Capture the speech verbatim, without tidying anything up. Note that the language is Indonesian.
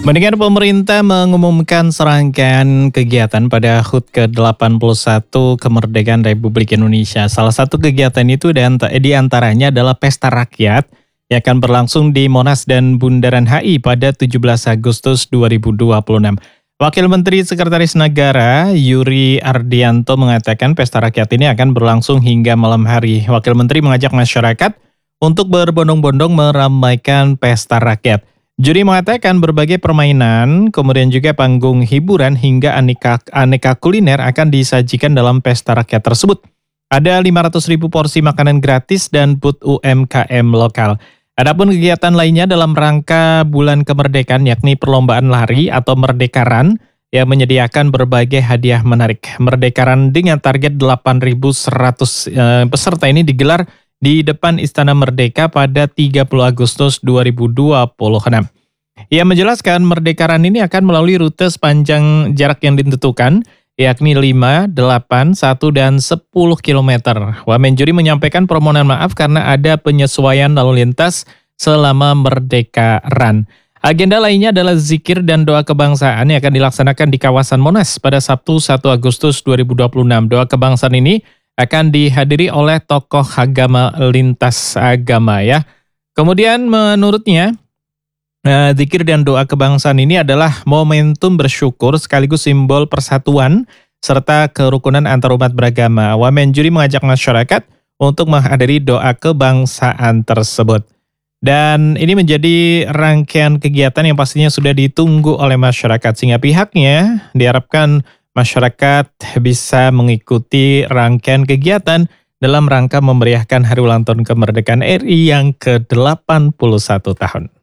Mendengar pemerintah mengumumkan serangkaian kegiatan pada H U T ke delapan puluh satu kemerdekaan Republik Indonesia. Salah satu kegiatan itu di antaranya adalah Pesta Rakyat yang akan berlangsung di Monas dan Bundaran H I pada tujuh belas Agustus dua ribu dua puluh enam. Wakil Menteri Sekretaris Negara Yuri Ardianto mengatakan pesta rakyat ini akan berlangsung hingga malam hari. Wakil Menteri mengajak masyarakat untuk berbondong-bondong meramaikan pesta rakyat. Juri mengatakan berbagai permainan, kemudian juga panggung hiburan hingga aneka, aneka kuliner akan disajikan dalam pesta rakyat tersebut. Ada lima ratus ribu porsi makanan gratis dan booth U M K M lokal. Adapun kegiatan lainnya dalam rangka bulan kemerdekaan yakni perlombaan lari atau Merdekaran yang menyediakan berbagai hadiah menarik. Merdekaran dengan target delapan ribu seratus eh, peserta ini digelar di depan Istana Merdeka pada tiga puluh Agustus dua ribu dua puluh enam. Ia menjelaskan Merdekaran ini akan melalui rute sepanjang jarak yang ditentukan, yakni lima, delapan, satu, dan sepuluh kilometer. Wamenjuri menyampaikan permohonan maaf karena ada penyesuaian lalu lintas selama Merdeka Run. Agenda lainnya adalah zikir dan doa kebangsaan yang akan dilaksanakan di kawasan Monas pada Sabtu satu Agustus dua ribu dua puluh enam. Doa kebangsaan ini akan dihadiri oleh tokoh agama lintas agama ya. Kemudian menurutnya, Uh, zikir dan doa kebangsaan ini adalah momentum bersyukur sekaligus simbol persatuan serta kerukunan antar umat beragama. Wamenjuri mengajak masyarakat untuk menghadiri doa kebangsaan tersebut. Dan ini menjadi rangkaian kegiatan yang pastinya sudah ditunggu oleh masyarakat, sehingga pihaknya diharapkan masyarakat bisa mengikuti rangkaian kegiatan dalam rangka memeriahkan Hari Ulang Tahun Kemerdekaan R I yang ke delapan puluh satu tahun.